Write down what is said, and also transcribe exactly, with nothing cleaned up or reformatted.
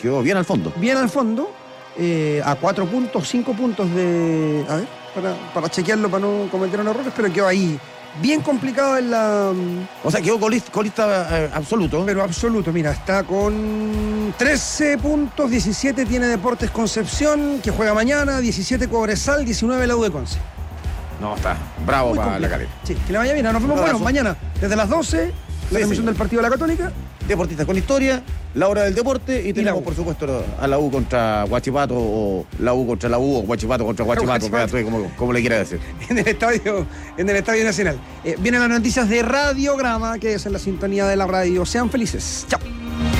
quedó bien al fondo. Bien al fondo, eh, a cuatro puntos, cinco puntos de... A ver, para, para chequearlo, para no cometer un error, pero quedó ahí. Bien complicado en la... O sea, quedó colista, colista eh, absoluto. Pero absoluto, mira, está con trece puntos, diecisiete tiene Deportes Concepción, que juega mañana, diecisiete Cobresal, diecinueve la U de Conce. No, está bravo Muy para complicado. la Calera. Sí, que le vaya bien. Nos vemos bueno, mañana, desde las doce, la transmisión del partido de la Católica. Deportistas con historia, la hora del deporte y, y tenemos, U. por supuesto, a la U contra Huachipato o la U contra la U o Huachipato contra Huachipato, Huachipato. Como, como le quiera decir. En el estadio, en el Estadio Nacional. Eh, vienen las noticias de Radiograma, que es en la sintonía de la radio. Sean felices. Chao.